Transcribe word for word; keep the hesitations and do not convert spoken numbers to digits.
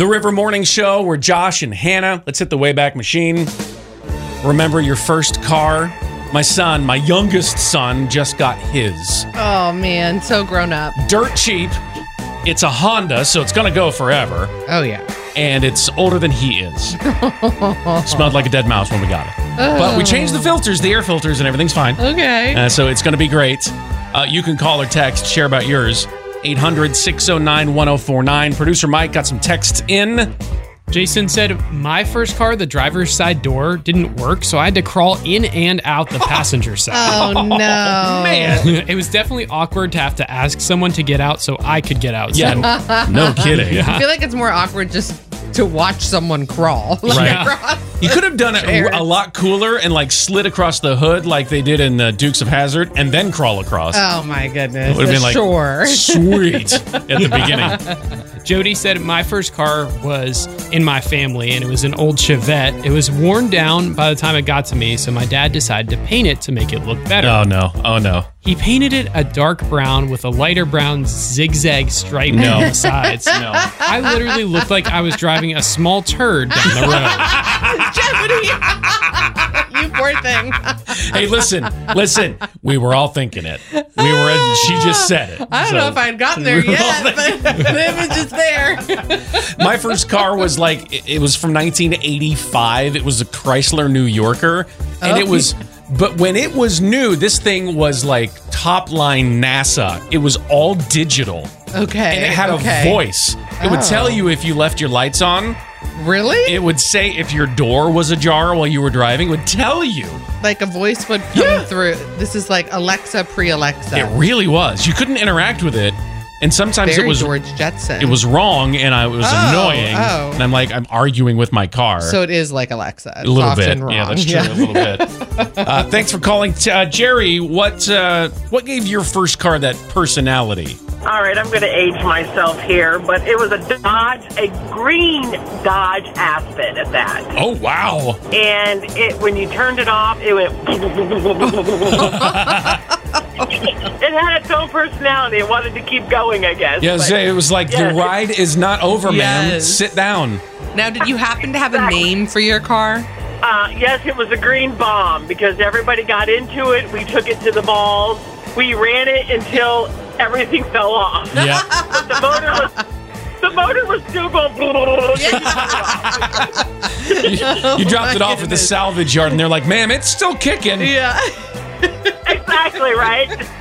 The River Morning Show, we're Josh and Hannah. Let's hit the Wayback Machine. Remember your first car? My son, my youngest son, just got his. Oh, man. So grown up. Dirt cheap. It's a Honda, so it's going to go forever. Oh, yeah. And it's older than he is. Smelled like a dead mouse when we got it. Oh. But we changed the filters, the air filters, and everything's fine. Okay. Uh, so it's going to be great. Uh, you can call or text, share about yours. eight hundred, six oh nine, one oh four nine. Producer Mike got some texts in. Jason said, my first car, the driver's side door didn't work, so I had to crawl in and out the passenger side. Oh, no. Man. It was definitely awkward to have to ask someone to get out so I could get out. Yeah, no kidding. I feel like it's more awkward just to watch someone crawl. Like, right. across You could have done it a, a lot cooler and like slid across the hood like they did in uh, Dukes of Hazzard and then crawl across. Oh, my goodness. It would have been like, sure. Sweet at the beginning. Jody said my first car was in my family, and it was an old Chevette. It was worn down by the time it got to me, so my dad decided to paint it to make it look better. Oh, no. Oh, no. He painted it a dark brown with a lighter brown zigzag stripe No. on the sides. No. I literally looked like I was driving a small turd down the road. Jody! You poor thing. Hey, listen, listen. We were all thinking it. We were. She just said it. I don't So- know if I'd gotten there yet, but it was just there. My first car was like, it- it was from nineteen eighty-five. It was a Chrysler New Yorker. And it Oh. was, but when it was new, this thing was like top line NASA. It was all digital. Okay. And it had okay. a voice. It would Oh. tell you if you left your lights on. Really? It would say if your door was ajar while you were driving. It would tell you. Like a voice would come Yeah. through. This is like Alexa pre-Alexa. It really was. You couldn't interact with it. And sometimes Very it was George Jetson. it was wrong and I was Oh, annoying. oh. And I'm like, I'm arguing with my car. So it is like Alexa. It's a little often bit. Wrong. Yeah, that's true. A little bit. Uh, thanks for calling. Uh, Jerry, what uh, what gave your first car that personality? All right, I'm going to age myself here, but it was a Dodge, a green Dodge Aspen at that. Oh, wow. And it when you turned it off, it went... It had its own personality. It wanted to keep going, I guess. Yeah, but- so it was like, Yeah. the ride is not over, ma'am. Yes. Sit down. Now, did you happen to have a name for your car? Uh, yes, it was a green bomb because everybody got into it. We took it to the malls. We ran it until everything fell off. Yeah. But the motor was... The motor was still going... You, you dropped it off at the salvage yard, and they're like, ma'am, it's still kicking. Yeah. Exactly, right?